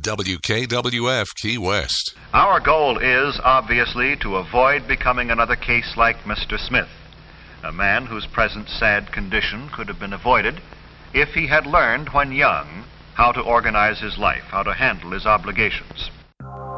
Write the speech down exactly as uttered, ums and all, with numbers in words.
W K W F Key West. Our goal is, obviously, to avoid becoming another case like Mister Smith, a man whose present sad condition could have been avoided if he had learned when young how to organize his life, how to handle his obligations.